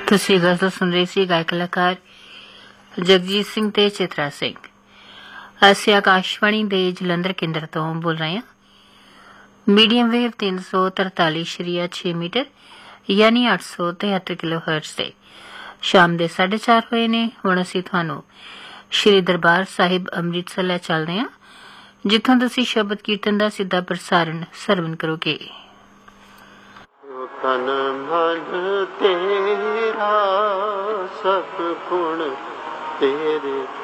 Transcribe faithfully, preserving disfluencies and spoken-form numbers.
ਤੁਸੀਂ ਗਜ਼ਲ ਸੁਣ ਰਹੇ ਸੀ ਗਾਇਕ ਕਲਾਕਾਰ ਜਗਜੀਤ ਸਿੰਘ ਤੇ ਚਿਤਰਾ ਸਿੰਘ। ਅਸੀਂ ਆਕਾਸ਼ਵਾਣੀ ਦੇ ਜਲੰਧਰ ਕੇਂਦਰ ਤੋਂ ਬੋਲ ਰਹੇ ਹਾਂ। ਮੀਡੀਅਮ ਵੇਵ ਤਿੰਨ ਸੌ ਤਰਤਾਲੀ ਸ਼ਰੀਆ ਛੇ ਮੀਟਰ ਯਾਨੀ ਅੱਠ ਸੌ ਤਿਹੱਤਰ ਕਿਲੋ ਹਰਟਜ਼ ਤੇ ਸ਼ਾਮ ਦੇ ਸਾਢੇ ਚਾਰ ਹੋਏ ਨੇ। ਹੁਣ ਅਸੀਂ ਤੁਹਾਨੂੰ ਸ਼੍ਰੀ ਦਰਬਾਰ ਸਾਹਿਬ ਅੰਮ੍ਰਿਤਸਰ ਲੈ ਚੱਲਦੇ ਹਾਂ, ਜਿੱਥੋਂ ਤੁਸੀਂ ਸ਼ਬਦ ਕੀਰਤਨ ਦਾ ਸਿੱਧਾ ਪ੍ਰਸਾਰਣ ਸਰਵਣ ਕਰੋਗੇ। ਤਨ ਮਨ ਤੇਰਾ ਸਭ ਗੁਣ ਤੇਰੇ